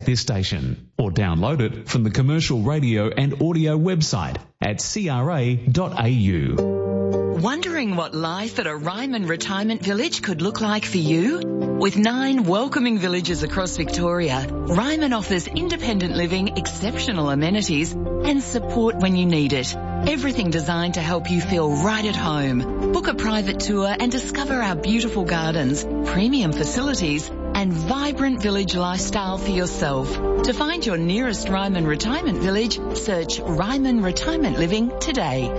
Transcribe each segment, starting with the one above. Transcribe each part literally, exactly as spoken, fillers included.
this station or download it from the commercial radio and audio website at c r a dot a u. Wondering what life at a Ryman retirement village could look like for you? With nine welcoming villages across Victoria, Ryman offers independent living, exceptional amenities and support when you need it. Everything designed to help you feel right at home. Book a private tour and discover our beautiful gardens, premium facilities and vibrant village lifestyle for yourself. To find your nearest Ryman retirement village, search Ryman Retirement Living today.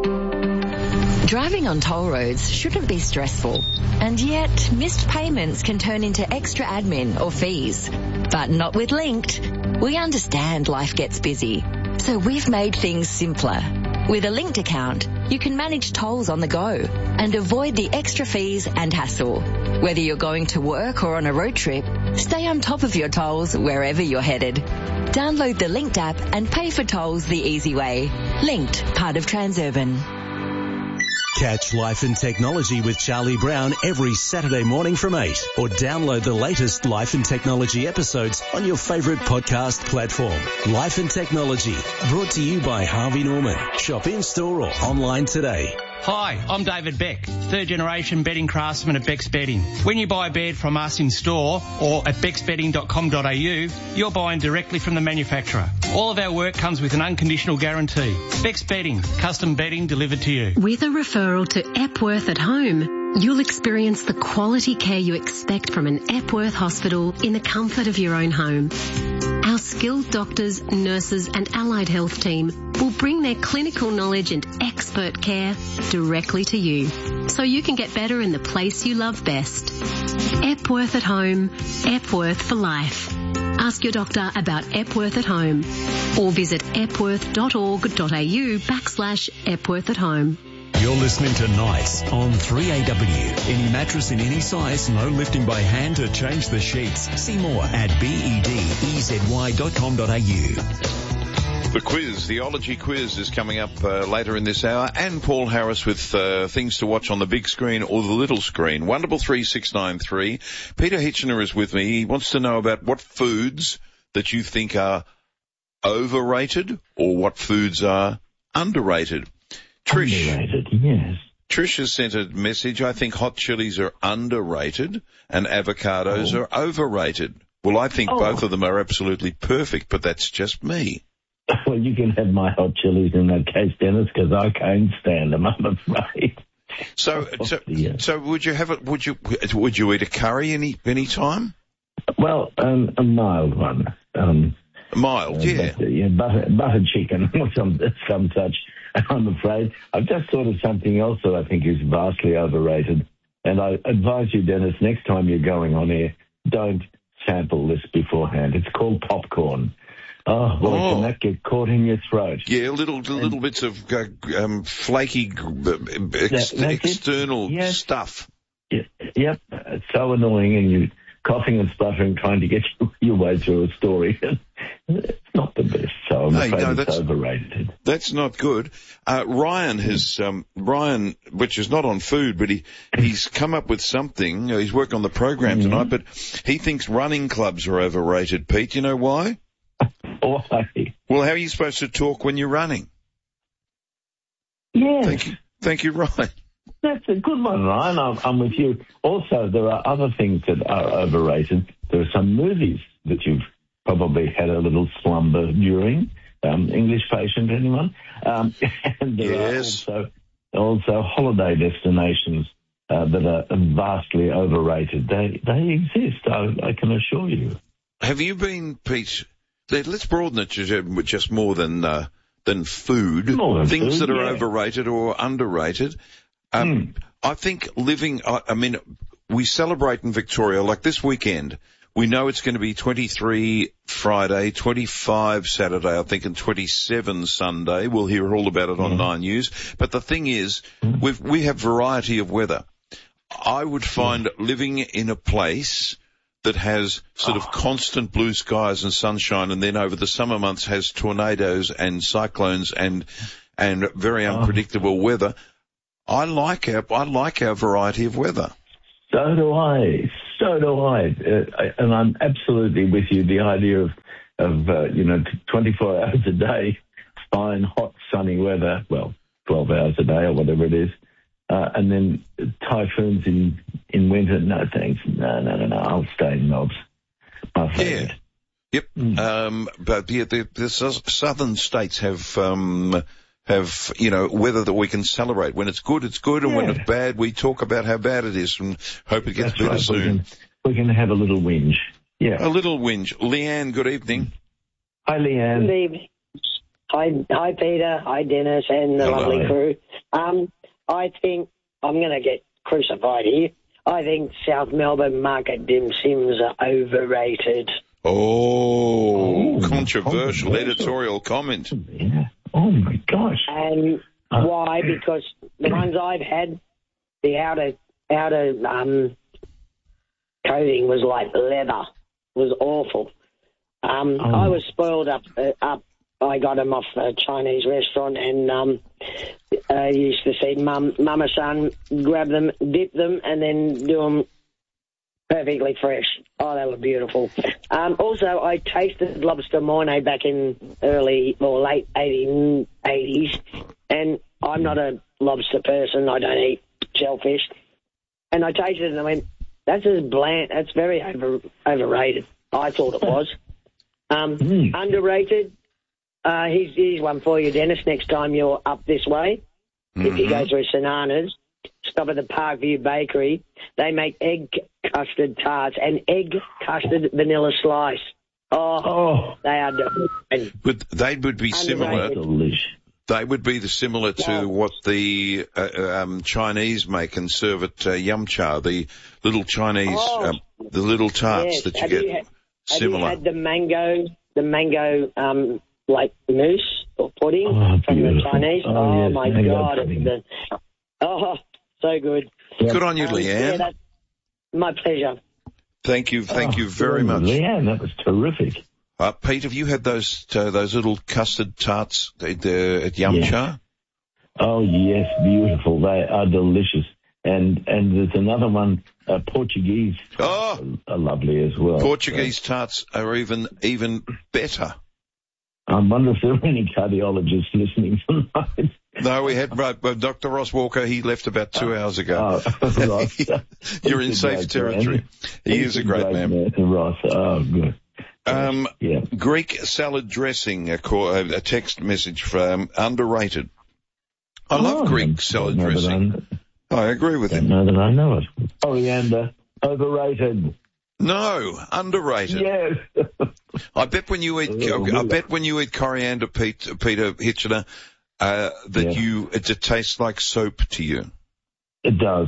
Driving on toll roads shouldn't be stressful, and yet missed payments can turn into extra admin or fees. But not with Linked. We understand life gets busy, so we've made things simpler. With a Linked account, you can manage tolls on the go and avoid the extra fees and hassle. Whether you're going to work or on a road trip, stay on top of your tolls wherever you're headed. Download the Linked app and pay for tolls the easy way. Linked, part of Transurban. Catch Life and Technology with Charlie Brown every Saturday morning from eight, or download the latest Life and Technology episodes on your favourite podcast platform. Life and Technology, brought to you by Harvey Norman. Shop in-store or online today. Hi, I'm David Beck, third generation bedding craftsman at Beck's Bedding. When you buy a bed from us in store or at becks bedding dot com dot a u, you're buying directly from the manufacturer. All of our work comes with an unconditional guarantee. Beck's Bedding, custom bedding delivered to you. With a referral to Epworth at Home, you'll experience the quality care you expect from an Epworth hospital in the comfort of your own home. Our skilled doctors, nurses and allied health team will bring their clinical knowledge and expert care directly to you, so you can get better in the place you love best. Epworth at Home, Epworth for life. Ask your doctor about Epworth at Home or visit epworth dot org dot a u backslash Epworth at Home. You're listening to Nights on three A W. Any mattress in any size, no lifting by hand to change the sheets. See more at bedzy dot com dot a u. The quiz, the Ology quiz, is coming up uh, later in this hour, and Paul Harris with uh, things to watch on the big screen or the little screen. one double three six nine three. Peter Hitchener is with me. He wants to know about what foods that you think are overrated or what foods are underrated. Trish. Underrated, yes. Trish has sent a message. I think hot chilies are underrated and avocados oh. are overrated. Well, I think oh. both of them are absolutely perfect, but that's just me. Well, you can have my hot chilies in that case, Dennis, because I can't stand them, I'm afraid. So, so, yeah. so would you have it? Would you would you eat a curry any any time? Well, um, a mild one. Um, mild, uh, yeah. But, uh, yeah, butter, butter chicken or some some such. I'm afraid. I've just thought of something else that I think is vastly overrated, and I advise you, Dennis, next time you're going on air, don't sample this beforehand. It's called popcorn. Oh, well, oh. Can that get caught in your throat? Yeah, little little and, bits of uh, um, flaky ex- that, external yes. stuff. Yeah, yep, it's so annoying, and you're coughing and spluttering trying to get your way through a story. It's not the best, so I'm hey, afraid no, it's that's, overrated. That's not good. Uh, Ryan has, um, Ryan, which is not on food, but he, he's come up with something. He's working on the program mm-hmm. tonight, but he thinks running clubs are overrated. Pete, you know why? Why? Well, how are you supposed to talk when you're running? Yes. Thank you, Thank you, Ryan. That's a good one, Ryan. I'm, I'm with you. Also, there are other things that are overrated. There are some movies that you've probably had a little slumber during. Um, English Patient, anyone? Um, and there yes. are also, also holiday destinations uh, that are vastly overrated. They they exist, I, I can assure you. Have you been, Pete? Let's broaden it to just more than uh, than food. More than Things food, that are yeah. overrated or underrated. Um, mm. I think living. I, I mean, we celebrate in Victoria like this weekend. We know it's going to be twenty-three Friday, twenty-five Saturday, I think, and twenty-seven Sunday. We'll hear all about it on mm. Nine News. But the thing is, mm. we've, we have variety of weather. I would find mm. living in a place that has sort of oh. constant blue skies and sunshine, and then over the summer months has tornadoes and cyclones and and very unpredictable oh. weather. I like our I like our variety of weather. So do I. So do I. Uh, and I'm absolutely with you. The idea of of uh, you know, twenty-four hours a day, fine, hot, sunny weather. Well, twelve hours a day or whatever it is, uh, and then typhoons in in winter. No thanks. No, no, no, no. I'll stay in Knobs. My favourite. Yeah. Yep. Mm. Um, but yeah, the, the southern states have, um, have, you know, weather that we can celebrate. When it's good, it's good. And yeah. when it's bad, we talk about how bad it is and hope it gets That's better right. soon. We can, we can have a little whinge. Yeah. A little whinge. Leanne, good evening. Hi, Leanne. Good evening. Hi, hi, Peter. Hi, Dennis, and the Hello. lovely crew. Um, I think I'm going to get crucified here. I think South Melbourne market dim sims are overrated. Oh, oh controversial, controversial editorial comment. Yeah. Oh, my gosh. And uh, why? Because the ones I've had, the outer, outer um, coating was like leather. It was awful. Um, oh. I was spoiled up. Uh, up. I got them off a Chinese restaurant, and um, I used to see mum, mum and son grab them, dip them, and then do them perfectly fresh. Oh, they were beautiful. Um, also, I tasted lobster mornay back in early or late eighties, and I'm not a lobster person. I don't eat shellfish. And I tasted it and I went, that's as bland. That's very over, overrated. I thought it was. Um, mm. Underrated. Uh, here's, here's one for you, Dennis, next time you're up this way. Mm-hmm. If you go through Sanana's, stop at the Parkview Bakery. They make egg custard tarts and egg custard vanilla slice. Oh, oh. They are delicious. But they would be similar. They would be the similar to yeah. what the uh, um, Chinese make and serve at uh, Yum Cha, the little Chinese, oh. um, the little tarts yes. that you have get. You had, similar. Have you had the mango, the mango, um, like mousse or pudding oh, from beautiful. the Chinese? Oh, oh yes, my God. It's the, oh, so good. Good on you, um, Leanne. Yeah, that's my pleasure. Thank you, thank oh, you very good. much. Leanne, that was terrific. Uh, Pete, have you had those uh, those little custard tarts at, uh, at Yum yes. Cha? Oh, yes, beautiful. They are delicious. And and there's another one, uh, Portuguese tarts oh, are lovely as well. Portuguese so. tarts are even even better. I wonder if there are any cardiologists listening tonight. No, we had uh, Doctor Ross Walker. He left about two hours ago. Oh, Ross. You're in safe territory. Man. He He's is a great, great man. man. Ross. Oh, good. Um, yeah. Greek salad dressing, a, call, a text message from underrated. I oh, love Greek salad dressing. I agree with him. I don't know that I know it. Coriander, overrated. No, underrated. Yes. I bet when you eat, I bet when you eat coriander, Pete, Peter Hitchener, uh, that yeah. you, it, it tastes like soap to you. It does.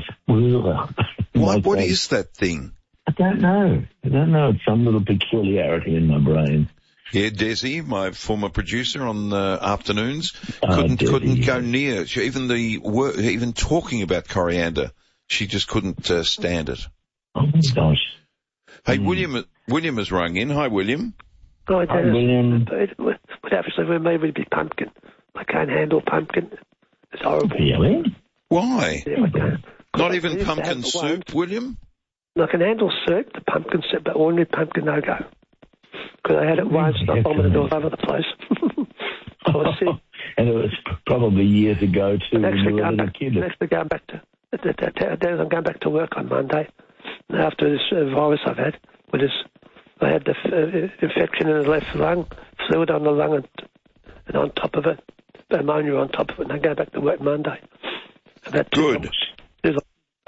What, what is that thing? I don't know. I don't know. It's some little peculiarity in my brain. Yeah, Desi, my former producer on the afternoons, Oh, couldn't Desi, couldn't yeah. go near. She, even the wor- even talking about coriander, she just couldn't uh, stand it. Oh my gosh. Hey, mm. William, William has rung in. Hi, William. Oh, Hi, William. It would actually when maybe be pumpkin. I can't handle pumpkin. It's horrible. Really? Why? Yeah, I can't. Not I even pumpkin soup, once. William? I can handle soup, the pumpkin soup, but ordinary pumpkin, no go. Because I had it once, and I vomited all over the place. I was sick. And it was probably years ago, too, when you were a little back, kid. Actually going back to, I'm going back to work on Monday, after this uh, virus I've had, with this, I had the uh, infection in the left lung, fluid on the lung, and, and on top of it, ammonia on top of it, and I go back to work Monday. About Good. Work.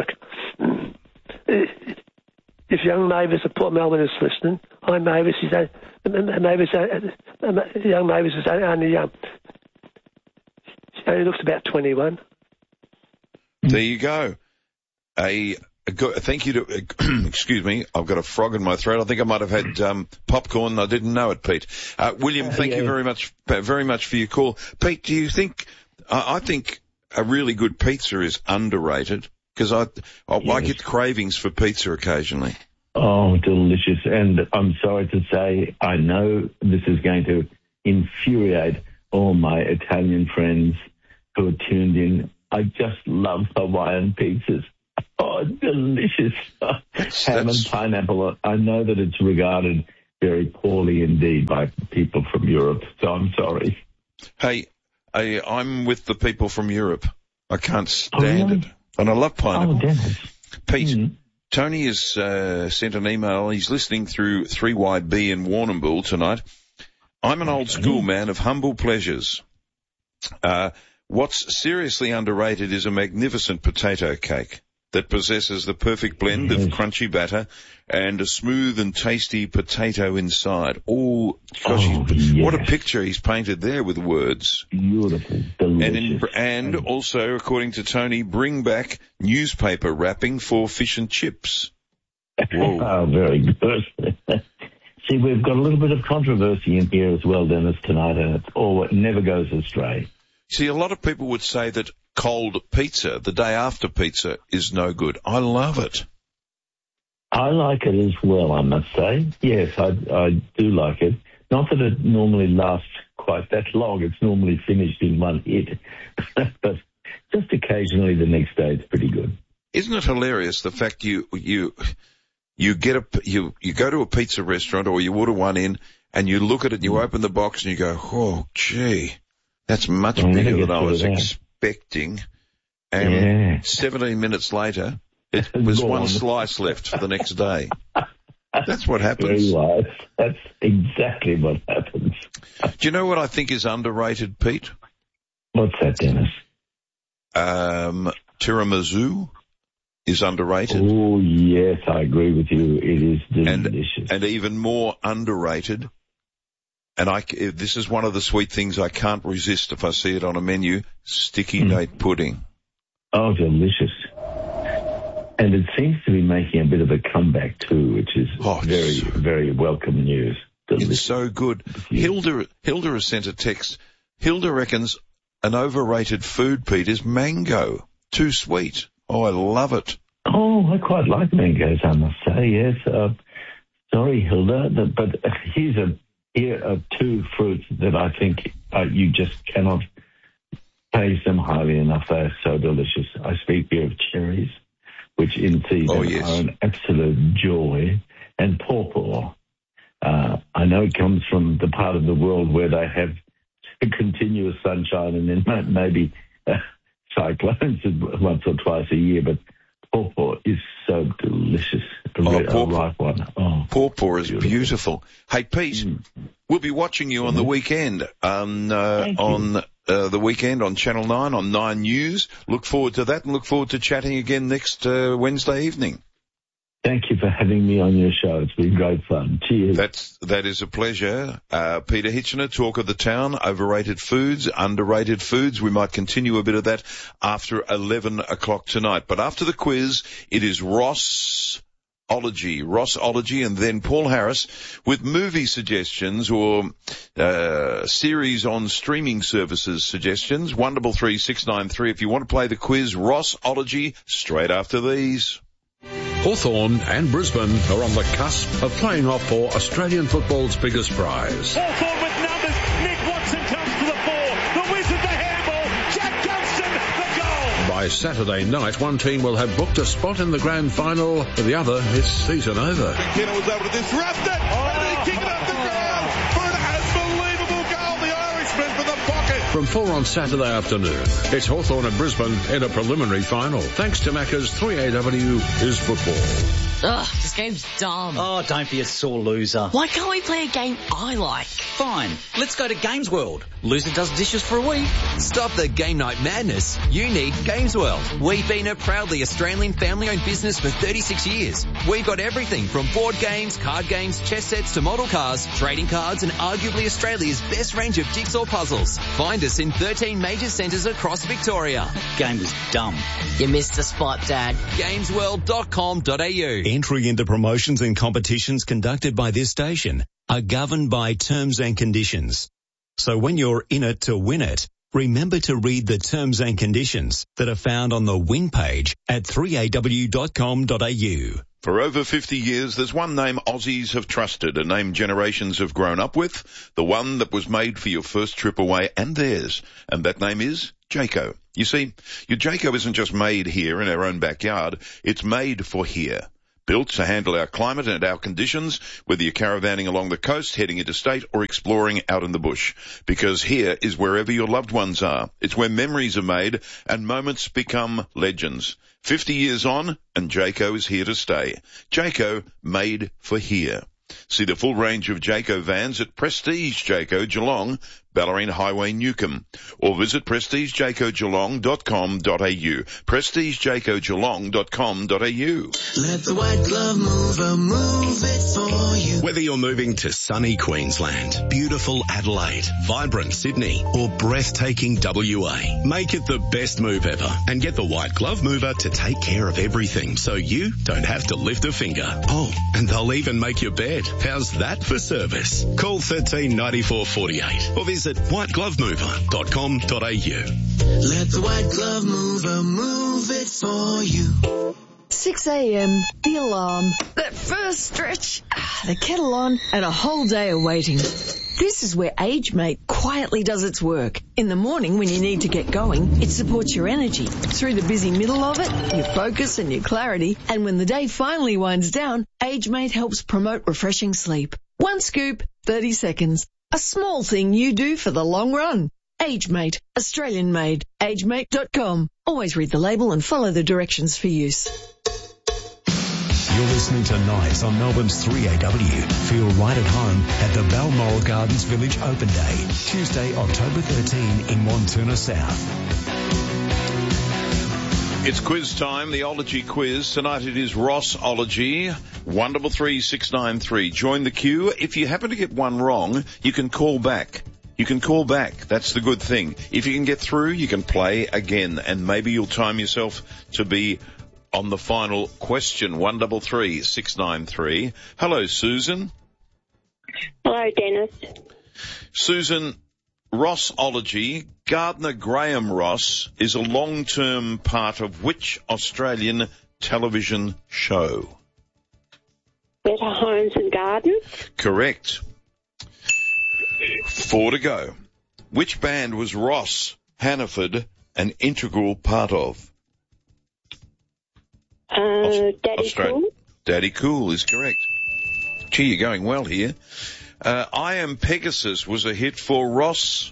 If young Mavis of Port Melbourne is listening, hi Mavis, he's a, Mavis, uh, young Mavis is only young. She only looks about twenty-one. There you go. A, a go, thank you to, uh, excuse me, I've got a frog in my throat. I think I might have had um, popcorn. I didn't know it, Pete. Uh, William, thank uh, yeah. you very much, very much for your call. Pete, do you think, uh, I think a really good pizza is underrated? Because I, I, yes. I get cravings for pizza occasionally. Oh, delicious. And I'm sorry to say, I know this is going to infuriate all my Italian friends who are tuned in. I just love Hawaiian pizzas. Oh, delicious. That's, Ham that's... and pineapple. I know that it's regarded very poorly indeed by people from Europe. So I'm sorry. Hey, I, I'm with the people from Europe. I can't stand oh, really? it. And I love pineapple. Oh, Dennis. Pete, mm. Tony has uh, sent an email. He's listening through three Y B in Warrnambool tonight. I'm an old school man of humble pleasures. Uh, what's seriously underrated is a magnificent potato cake that possesses the perfect blend yes. of crunchy batter and a smooth and tasty potato inside. Oh, gosh, oh, yes. What a picture he's painted there with words. Beautiful, delicious. And, in, and also, according to Tony, bring back newspaper wrapping for fish and chips. Whoa. Oh, very good. See, we've got a little bit of controversy in here as well, Dennis, tonight, and it's all, it never goes astray. See, a lot of people would say that cold pizza, the day after pizza, is no good. I love it. I like it as well, I must say. Yes, I, I do like it. Not that it normally lasts quite that long. It's normally finished in one hit. But just occasionally the next day it's pretty good. Isn't it hilarious, the fact you you you get a you you go to a pizza restaurant or you order one in and you look at it and you open the box and you go, oh, gee, that's much I'm bigger than I was expecting. And yeah. seventeen minutes later, it was one on. slice left for the next day. That's what happens. Very wise. That's exactly what happens. Do you know what I think is underrated, Pete? What's that, Dennis? Um, tiramisu is underrated. Oh, yes, I agree with you. It is delicious. And, and even more underrated, and I, this is one of the sweet things I can't resist if I see it on a menu, sticky mm. date pudding. Oh, delicious. And it seems to be making a bit of a comeback too, which is oh, very, so, very welcome news. Delicious. It's so good. Hilda, Hilda has sent a text. Hilda reckons an overrated food, Pete, is mango. Too sweet. Oh, I love it. Oh, I quite like mangoes, I must say, yes. Uh, sorry, Hilda, but here's a, here are two fruits that I think uh, you just cannot praise them highly enough. They're so delicious. I speak here of cherries, which in season oh, yes. are an absolute joy, and pawpaw. Uh, I know it comes from the part of the world where they have continuous sunshine and then maybe uh, cyclones once or twice a year, but pawpaw is so delicious. A oh, red, pawpaw, ripe one. Oh, pawpaw is beautiful. beautiful. Hey, Pete, mm. we'll be watching you on the weekend on uh, on uh, the weekend on Channel nine, on Nine News. Look forward to that and look forward to chatting again next uh, Wednesday evening. Thank you for having me on your show. It's been great fun. Cheers. That's, that is a pleasure. Uh, Peter Hitchener, Talk of the Town, overrated foods, underrated foods. We might continue a bit of that after eleven o'clock tonight. But after the quiz, it is Rossology, Rossology, and then Paul Harris with movie suggestions or uh series on streaming services suggestions. one double three six nine three if you want to play the quiz. Rossology straight after these. Hawthorn and Brisbane are on the cusp of playing off for Australian football's biggest prize. Hawthorn with numbers. Nick Watson comes to the fore. The Wizard, the handball. Jack Gunston, the goal. By Saturday night, one team will have booked a spot in the grand final. The other, it's season over. McKenna was able to disrupt it. Oh. And he kicked it up the ground for an unbelievable goal. The Irishman from the pocket. From four on Saturday afternoon, it's Hawthorn and Brisbane in a preliminary final. Thanks to Macca's three A W is football. Ugh, this game's dumb. Oh, don't be a sore loser. Why can't we play a game I like? Fine, let's go to Games World. Loser does dishes for a week. Stop the game night madness. You need Games World. We've been a proudly Australian family-owned business for thirty-six years. We've got everything from board games, card games, chess sets to model cars, trading cards, and arguably Australia's best range of jigsaw puzzles. Find us in thirteen major centres across Victoria. Game was dumb. You missed the spot, Dad. games world dot com dot a u. Entry into promotions and competitions conducted by this station are governed by terms and conditions. So when you're in it to win it, remember to read the terms and conditions that are found on the win page at three a w dot com dot a u. For over fifty years, there's one name Aussies have trusted, a name generations have grown up with, the one that was made for your first trip away and theirs, and that name is Jayco. You see, your Jayco isn't just made here in our own backyard, it's made for here. Built to handle our climate and our conditions, whether you're caravanning along the coast, heading interstate, or exploring out in the bush. Because here is wherever your loved ones are. It's where memories are made and moments become legends. Fifty years on, and Jayco is here to stay. Jayco, made for here. See the full range of Jayco vans at Prestige Jayco Geelong, Ballerine Highway Newcomb, or visit prestige jayco geelong dot com dot a u. prestige jayco geelong dot com dot a u. Let the white glove mover move it for you. Whether you're moving to sunny Queensland, beautiful Adelaide, vibrant Sydney, or breathtaking W A, make it the best move ever and get the white glove mover to take care of everything so you don't have to lift a finger. Oh, and they'll even make your bed. How's that for service? Call thirteen ninety-four forty-eight or visit white glove mover dot com dot a u. Let the white glove mover move it for you. six a.m, the alarm, that first stretch, the kettle on, and a whole day of waiting. This is where AgeMate quietly does its work. In the morning when you need to get going, it supports your energy. Through the busy middle of it, your focus and your clarity. And when the day finally winds down, AgeMate helps promote refreshing sleep. One scoop, thirty seconds. A small thing you do for the long run. AgeMate, Australian made. age mate dot com. Always read the label and follow the directions for use. You're listening to Nights on Melbourne's three A W. Feel right at home at the Balmoral Gardens Village Open Day, Tuesday, October thirteenth in Montuna South. It's quiz time, the Ology quiz. Tonight it is Rossology, one double three six nine three. Join the queue. If you happen to get one wrong, you can call back. You can call back. That's the good thing. If you can get through, you can play again, and maybe you'll time yourself to be on the final question. One double three six nine three. Hello, Susan. Hello, Dennis. Susan, Rossology, Gardner Graham Ross is a long-term part of which Australian television show? Better Homes and Gardens. Correct. Four to go. Which band was Ross Hannaford an integral part of? Uh, Daddy Australia. Cool. Daddy Cool is correct. Gee, you're going well here. Uh, I Am Pegasus was a hit for Ross.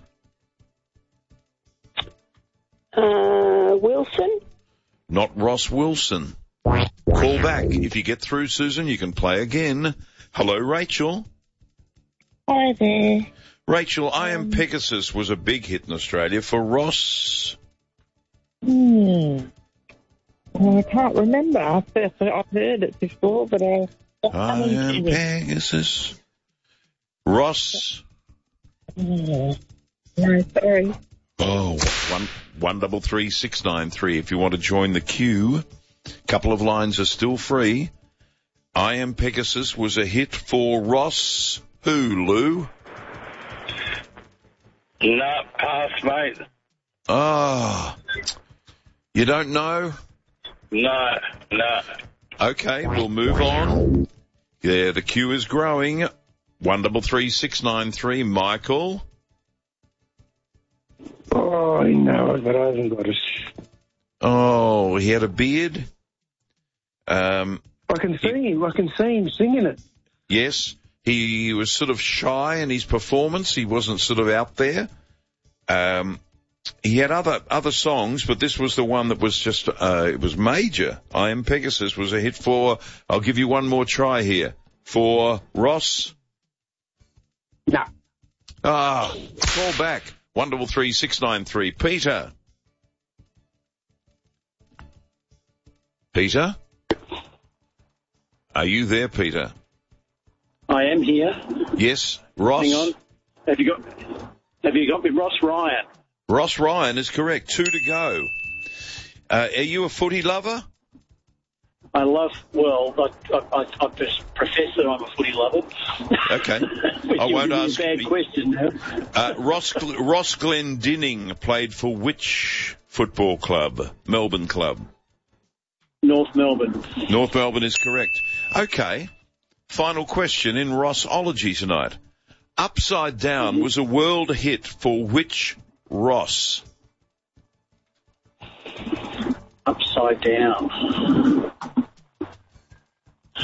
Uh, Wilson. Not Ross Wilson. Call back. If you get through, Susan, you can play again. Hello, Rachel. Hi there. Rachel, I Am Pegasus was a big hit in Australia for Ross. Hmm. Well, I can't remember. I've, I've heard it before, but I... I Am Pegasus. Ross. Oh, no, sorry. Oh, one, one double three six nine three. If you want to join the queue, couple of lines are still free. I Am Pegasus was a hit for Ross. Who, Lou? No, pass, mate. Ah, you don't know? No, no. Okay, we'll move on. Yeah, the queue is growing. One double three six nine three. Michael. Oh, I know it, but I haven't got it. Oh, he had a beard. Um, I can see him. I can see him singing it. Yes, he was sort of shy in his performance. He wasn't sort of out there. Um, he had other other songs, but this was the one that was just uh, it was major. I Am Pegasus was a hit for. I'll give you one more try here for Ross. No. Ah, call back. One double three six nine three. Peter. Peter? Are you there, Peter? I am here. Yes, Ross. Hang on. Have you got? Have you got me, Ross Ryan? Ross Ryan is correct. Two to go. Uh, are you a footy lover? I love. Well, I, I, I, I just profess that I'm a footy lover. Okay. Which I won't would be ask. A bad question. No? Uh, Ross Ross Glendinning played for which football club? Melbourne club. North Melbourne. North Melbourne is correct. Okay. Final question in Rossology tonight. Upside Down mm-hmm. was a world hit for which Ross? Upside Down.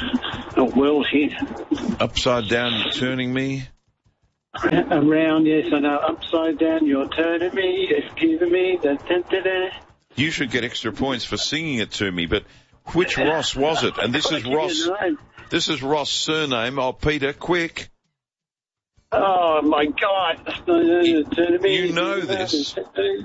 well hit. Upside down, you're turning me. Around, yes, I know. Upside down, you're turning me. It's giving me the... Da, da, da. You should get extra points for singing it to me, but which Ross was it? And this is Ross. This is Ross' surname. Oh, Peter, quick. Oh, my God. You, you know this.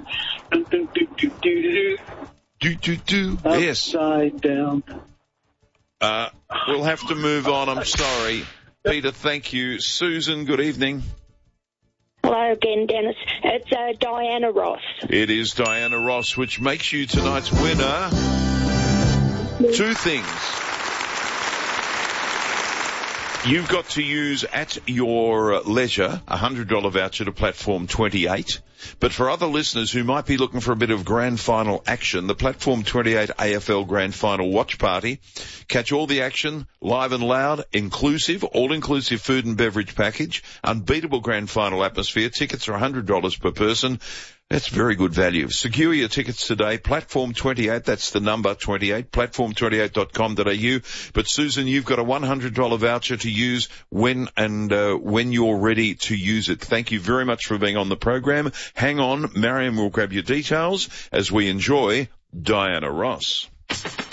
Do, do, do. Yes. Upside down. Uh, we'll have to move on. I'm sorry. Peter, thank you. Susan, good evening. Hello again, Dennis. It's uh, Diana Ross. It is Diana Ross, which makes you tonight's winner. Two things. You've got to use at your leisure a one hundred dollars voucher to Platform twenty-eight. But for other listeners who might be looking for a bit of grand final action, the Platform twenty-eight A F L Grand Final Watch Party. Catch all the action, live and loud, inclusive, all-inclusive food and beverage package, unbeatable grand final atmosphere. Tickets are one hundred dollars per person. That's very good value. Secure your tickets today. Platform twenty-eight, that's the number twenty-eight, platform twenty-eight dot com dot a u. But Susan, you've got a one hundred dollars voucher to use when and uh, when you're ready to use it. Thank you very much for being on the program. Hang on, Mariam will grab your details as we enjoy Diana Ross.